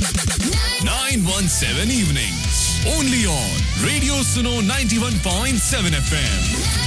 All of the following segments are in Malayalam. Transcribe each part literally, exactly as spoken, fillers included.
nine one seven evenings. Only on Radio Suno ninety-one point seven F M.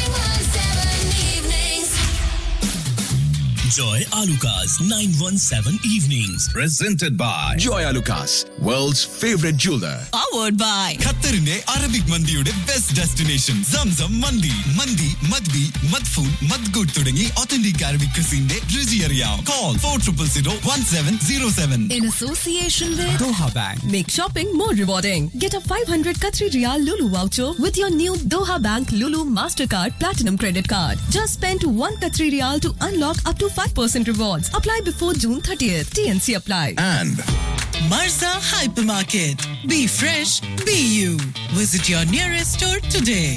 Joy Alucas nine one seven Evenings. Presented by Joy Alucas, world's favorite jeweler. Powered by ഖത്തറിന്റെ അറബിക് മന്തിയുടെ ബെസ്റ്റ് ഡെസ്റ്റിനേഷൻ സംസം മന്തി. മന്തി മദ്ബി മദ്ഫൂൻ മദ്ഗൂട്ട് തുടങ്ങി ഒത്തന്റിക് അറബിക് ക്രിസിന്റെ രുചി അറിയാം. Call four triple zero one seven zero seven. in association with Doha Bank. Make shopping more rewarding. Get a five hundred Qatari Riyal Lulu voucher with your new Doha Bank Lulu Mastercard Platinum Credit Card. Just spend one Qatari Riyal to unlock up to five percent rewards. Apply before June thirtieth. T N C apply. And Marza Hypermarket. Be fresh, be you. Visit your nearest store today.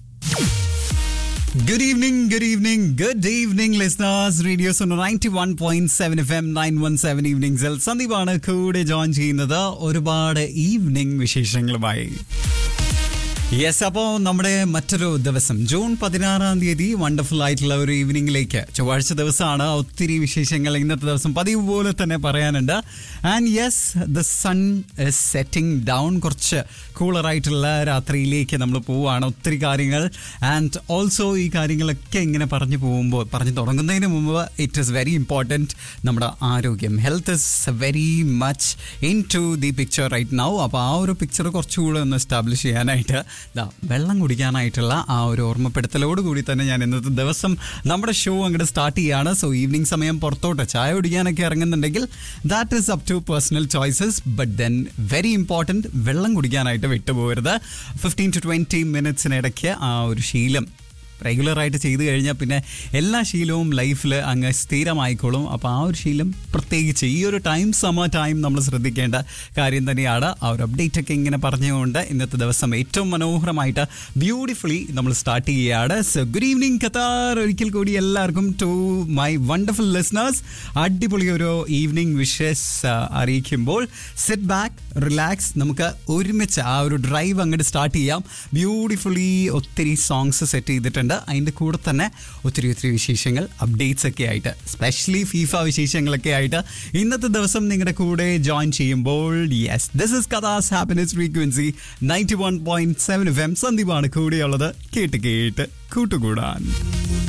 Good evening, good evening, good evening, listeners. Radio Suno ninety-one point seven F M nine one seven evenings. സന്ദീപാണ് കൂടെ ജോയിൻ ചെയ്യുന്നത് ഒരുപാട് ഈവനിങ് വിശേഷങ്ങളുമായി. യെസ്, അപ്പോൾ നമ്മുടെ മറ്റൊരു ദിവസം ജൂൺ പതിനാറാം തീയതി വണ്ടർഫുൾ ആയിട്ടുള്ള ഒരു ഈവനിങ്ങിലേക്ക്, ചൊവ്വാഴ്ച ദിവസമാണ്. ഒത്തിരി വിശേഷങ്ങൾ ഇന്നത്തെ ദിവസം പതിവ് പോലെ തന്നെ പറയാനുണ്ട്. And yes, the sun is setting down. കുറച്ച് കൂളറായിട്ടുള്ള രാത്രിയിലേക്ക് നമ്മൾ പോവുകയാണ്. ഒത്തിരി കാര്യങ്ങൾ ആൻഡ് ഓൾസോ ഈ കാര്യങ്ങളൊക്കെ ഇങ്ങനെ പറഞ്ഞു പോകുമ്പോൾ, പറഞ്ഞു തുടങ്ങുന്നതിന് മുമ്പ് ഇറ്റ് ഈസ് വെരി ഇമ്പോർട്ടൻറ്റ് നമ്മുടെ ആരോഗ്യം. Health is very much in to the picture right now. അപ്പോൾ ആ ഒരു പിക്ചർ കുറച്ചുകൂടെ ഒന്ന് എസ്റ്റാബ്ലിഷ് ചെയ്യാനായിട്ട് ദാ വെള്ളം കുടിക്കാനായിട്ടുള്ള ആ ഒരു ഓർമ്മപ്പെടുത്തലോട് കൂടി തന്നെ ഞാൻ ഇന്നത്തെ ദിവസം നമ്മുടെ ഷോ അങ്ങോട്ട് സ്റ്റാർട്ട് ചെയ്യുകയാണ്. സോ ഈവനിങ് സമയം പുറത്തോട്ട് ചായ കുടിക്കാനൊക്കെ ഇറങ്ങുന്നുണ്ടെങ്കിൽ that is up to personal choices. But then very important, വെള്ളം കുടിക്കാനായിട്ട് വിട്ടുപോകരുത്. ഫിഫ്റ്റീൻ ടു ട്വൻറ്റി മിനിറ്റ്സിനിടയ്ക്ക് ആ ഒരു ശീലം റെഗുലറായിട്ട് ചെയ്ത് കഴിഞ്ഞാൽ പിന്നെ എല്ലാ ശീലവും ലൈഫിൽ അങ്ങ് സ്ഥിരമായിക്കോളും. അപ്പോൾ ആ ഒരു ശീലം പ്രത്യേകിച്ച് ഈ ഒരു ടൈം സമ ടൈം നമ്മൾ ശ്രദ്ധിക്കേണ്ട കാര്യം തന്നെയാണ്. ആ ഒരു അപ്ഡേറ്റ് ഒക്കെ ഇങ്ങനെ പറഞ്ഞുകൊണ്ട് ഇന്നത്തെ ദിവസം ഏറ്റവും മനോഹരമായിട്ട് ബ്യൂട്ടിഫുള്ളി നമ്മൾ സ്റ്റാർട്ട് ചെയ്യുകയാണ്. So good evening Qatar. ഒരിക്കൽ കൂടി എല്ലാവർക്കും ടു മൈ വണ്ടർഫുൾ ലിസണേഴ്സ് അടിപൊളി ഒരു evening wishes അറിയിക്കുമ്പോൾ sit back, relax, നമുക്ക് ഒരുമിച്ച് ആ ഒരു ഡ്രൈവ് അങ്ങോട്ട് സ്റ്റാർട്ട് ചെയ്യാം. ബ്യൂട്ടിഫുള്ളി ഒത്തിരി സോങ്സ് സെറ്റ് ചെയ്തിട്ടുണ്ട്. അതിൻ്റെ കൂടെ തന്നെ ഒത്തിരി ഒത്തിരി വിശേഷങ്ങൾ, അപ്ഡേറ്റ്സ് ഒക്കെ ആയിട്ട്, സ്പെഷ്യലി ഫീഫ വിശേഷങ്ങളൊക്കെ ആയിട്ട് ഇന്നത്തെ ദിവസം നിങ്ങളുടെ കൂടെ ജോയിൻ ചെയ്യുമ്പോൾ yes, this is കഥാസ് happiness frequency ninety one point seven F M. സന്ദീപാണ് കൂടെയുള്ളത്. കേട്ട് കേട്ട് കൂട്ടുകൂടാൻ.